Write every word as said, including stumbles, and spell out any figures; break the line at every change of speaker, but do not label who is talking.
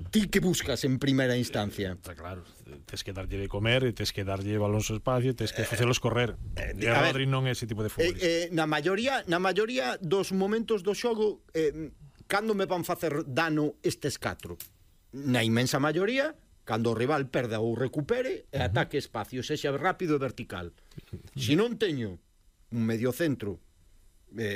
ti que buscas en primeira instancia?
Está claro, tes que darlle de comer, e tes que darlle balóns ao espacio, tes que facelos correr. E Rodri non é ese tipo de futbolista.
Eh, eh, na maioría, na maioría dos momentos do xogo, eh, cando me van facer dano estes catro? Na inmensa maioría, cando o rival perda ou recupere e ataque espacio, sexa rápido e vertical. Se non teño un mediocentro